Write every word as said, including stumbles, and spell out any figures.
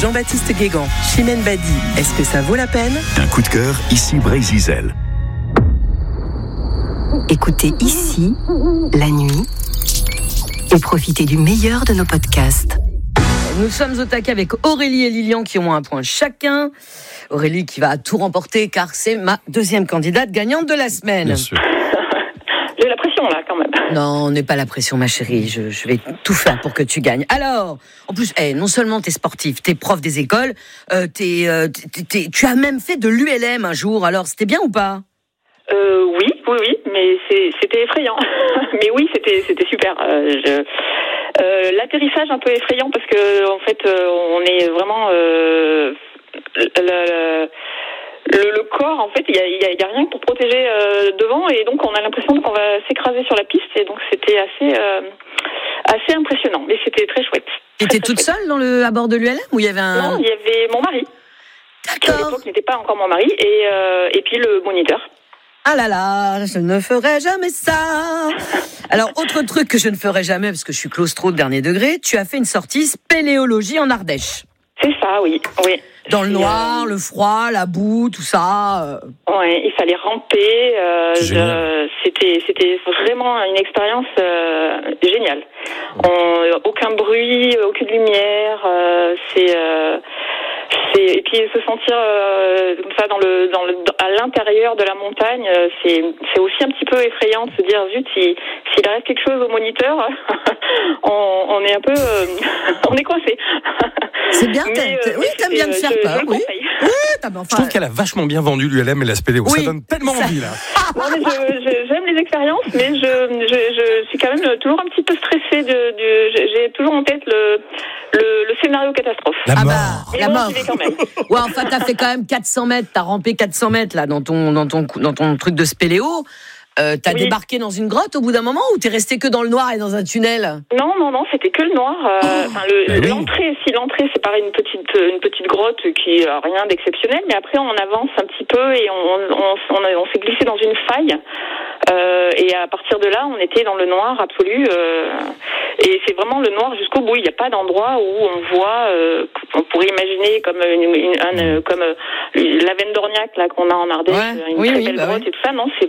Jean-Baptiste Guégan, Chimène Badi, est-ce que ça vaut la peine ? Un coup de cœur, ici Brésil. Écoutez ici, la nuit, et profitez du meilleur de nos podcasts. Nous sommes au taquet avec Aurélie et Lilian qui ont un point chacun. Aurélie qui va tout remporter car c'est ma deuxième candidate gagnante de la semaine. Bien sûr. J'ai la pression là quand même. Non, on n'est pas la pression ma chérie, je, je vais tout faire pour que tu gagnes. Alors, en plus, hey, non seulement t'es sportif, t'es prof des écoles, euh, t'es, euh, t'es, t'es, tu as même fait de l'U L M un jour, alors c'était bien ou pas ? Euh, oui, oui, oui, mais c'est, c'était effrayant. Mais oui, c'était, c'était super. Euh, je, euh, l'atterrissage un peu effrayant parce que en fait, euh, on est vraiment euh, le, le, le, le corps. En fait, il y a, y a, y a rien pour protéger euh, devant et donc on a l'impression qu'on va s'écraser sur la piste et donc c'était assez, euh, assez impressionnant. Mais c'était très chouette. Tu étais toute seule dans le à bord de l'U L M ou il y avait un ? Non, il y avait mon mari. Qui à l'époque n'était pas encore mon mari et euh, et puis le moniteur. Ah là là, je ne ferai jamais ça. Alors, autre truc que je ne ferai jamais, parce que je suis claustro de dernier degré, tu as fait une sortie spéléologie en Ardèche. C'est ça, oui. oui. Dans le Et noir, euh... le froid, la boue, tout ça. Ouais, il fallait ramper. Euh, je... C'était, c'était vraiment une expérience euh, géniale. On... Aucun bruit, aucune lumière. Euh, c'est... Euh... C'est, et puis se sentir euh, comme ça dans le, dans le, à l'intérieur de la montagne, euh, c'est, c'est aussi un petit peu effrayant de se dire zut, si, s'il reste quelque chose au moniteur, on, on est un peu, euh, on est coincé. C'est bien, mais, euh, oui, t'aimes bien te faire je, peur, je oui. oui enfin, je trouve qu'elle a vachement bien vendu l'U L M et la spéléo. Oui, ça donne tellement ça... envie là. Non, mais je, je, j'aime les expériences, mais je, je, je suis quand même toujours un petit peu stressée. De, de, j'ai toujours en tête le, le, le scénario catastrophe. La ah mort. Bah, mais la bon, mort. j'y vais quand même. Ouais, enfin, t'as fait quand même quatre cents mètres, t'as rampé quatre cents mètres là dans ton, dans ton, dans ton truc de spéléo. Euh, t'as oui. débarqué dans une grotte au bout d'un moment ou t'es resté que dans le noir et dans un tunnel ? Non, non, non, c'était que le noir. Euh, oh, le, oui. L'entrée, si l'entrée, c'est pareil, une petite, une petite grotte qui a rien d'exceptionnel, mais après on avance un petit peu et on, on, on, a, on s'est glissé dans une faille. Euh, et à partir de là, on était dans le noir absolu. Euh, et c'est vraiment le noir jusqu'au bout. Il n'y a pas d'endroit où on voit, euh, on pourrait imaginer comme une, une, un, comme euh, la veine d'Orniac là qu'on a en Ardèche, ouais, une oui, très oui, belle bah grotte oui. et tout ça. Non, c'est